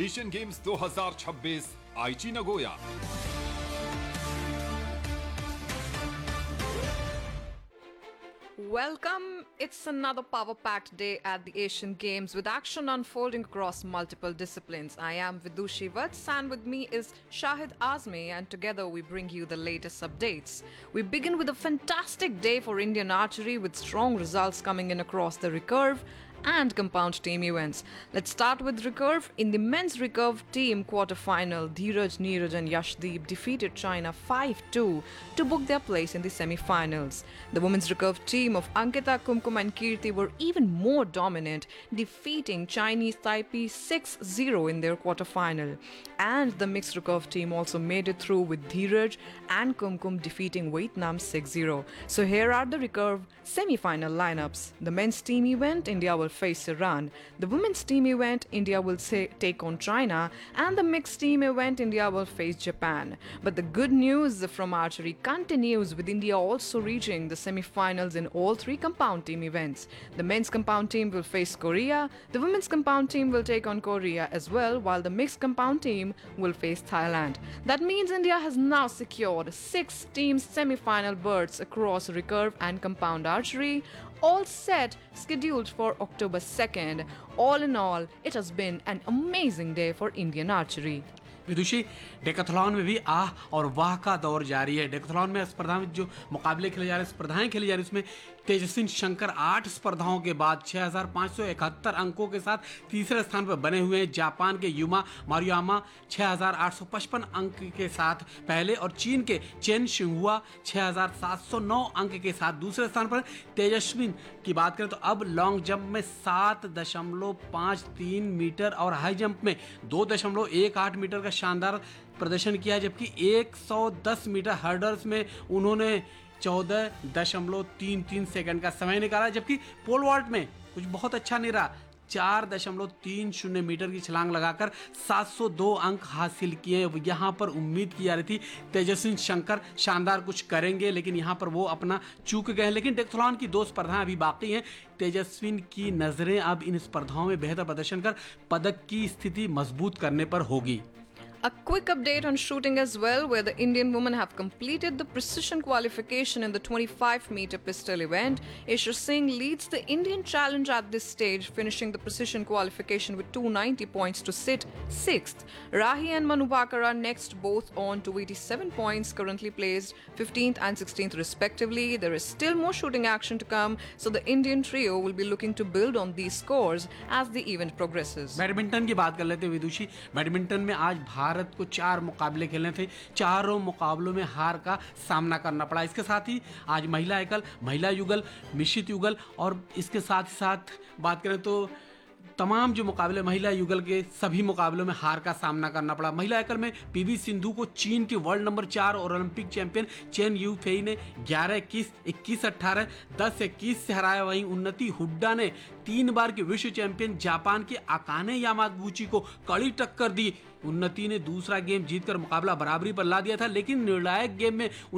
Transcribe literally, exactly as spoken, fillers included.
Asian games दो हज़ार छब्बीस आईची Nagoya. Welcome. It's another power-packed day at the Asian Games with action unfolding across multiple disciplines. I am Vidushi Vats and with me is Shahid Azmi, and together we bring you the latest updates. We begin with a fantastic day for Indian archery with strong results coming in across the recurve and compound team events. Let's start with recurve. In the men's recurve team quarterfinal, Dheeraj, Neeraj and Yashdeep defeated China five two to book their place in the semi-finals. The women's recurve team of Ankita, Kumkum and Kirti were even more dominant, defeating Chinese Taipei six zero in their quarterfinal. And the mixed recurve team also made it through with Dheeraj and Kumkum defeating Vietnam six zero. So here are the recurve semi-final lineups. The men's team event, India will face Iran. The women's team event, India will say, take on China. And the mixed team event, India will face Japan. But the good news from archery continues with India also reaching the semi-finals in all three compound team events. The men's compound team will face Korea. The women's compound team will take on Korea as well, while the mixed compound team will face Thailand. That means India has now secured six team semi-final berths across recurve and compound archery, all set scheduled for October second. All in all, it has been an amazing day for Indian archery. Vidushi, Decathlon में भी आह और वाह का दौर जारी है। Decathlon में स्पर्धा में जो मुकाबले खेले जा रहे हैं, स्पर्धाएं खेली जा रही हैं, उसमें तेजस्विन शंकर आठ स्पर्धाओं के बाद छह हज़ार पाँच सौ इकहत्तर अंकों के साथ तीसरे स्थान पर बने हुए हैं। जापान के युमा मारुयामा छह हज़ार आठ सौ पचपन अंक के साथ पहले और चीन के चेन शिंगहुआ छह हज़ार सात सौ नौ अंक के साथ दूसरे स्थान पर। तेजस्विन की बात करें तो अब लॉन्ग जंप में सात दशमलव पाँच तीन मीटर और हाई जंप में दो दशमलव एक आठ मीटर का शानदार प्रदर्शन किया है, जबकि एक सौ दस मीटर हर्डल्स में उन्होंने चौदह दशमलव तीन तीन सेकंड का समय निकाला, जबकि पोल वॉल्ट में कुछ बहुत अच्छा नहीं रहा, चार दशमलव तीन शून्य मीटर की छलांग लगाकर सात सौ दो अंक हासिल किए। यहाँ पर उम्मीद की जा रही थी तेजस्विन शंकर शानदार कुछ करेंगे, लेकिन यहाँ पर वो अपना चूक गए। लेकिन डेकाथलॉन की दो स्पर्धाएं अभी बाकी हैं। तेजस्विन की नज़रें अब इन स्पर्धाओं में बेहतर प्रदर्शन कर पदक की स्थिति मजबूत करने पर होगी। A quick update on shooting as well, where the Indian women have completed the precision qualification in the twenty-five meter pistol event. Ishwar Singh leads the Indian challenge at this stage, finishing the precision qualification with two hundred ninety points to sit sixth. Rahi and Manu Bhaker are next, both on two hundred eighty-seven points, currently placed fifteenth and sixteenth respectively. There is still more shooting action to come, so the Indian trio will be looking to build on these scores as the event progresses. Badminton की बात कर लेते हैं विदुषी। Badminton में आज भारत को चार मुकाबले खेलने थे, चारों मुकाबलों में हार का सामना करना पड़ा। इसके साथ ही आज महिला एकल, महिला युगल, मिश्रित युगल और इसके साथ ही साथ बात करें तो तमाम जो मुकाबले महिला युगल के सभी मुकाबलों में हार का सामना करना पड़ा। महिला एकल में पीवी सिंधु को चीन के वर्ल्ड नंबर चार और Olympic champion chain you Fei ने ग्यारह इक्कीस, इक्कीस अठारह, दस इक्कीस से हराया। वहीं उन्नति हुड्डा ने तीन बार के विश्व चैंपियन जापान के अकाने यामागुची को कड़ी टक्कर दी। उन्नति ने दूसरा गेम जीतकर मुकाबला बराबरी पर ला दिया था, लेकिन निर्णायक गेम में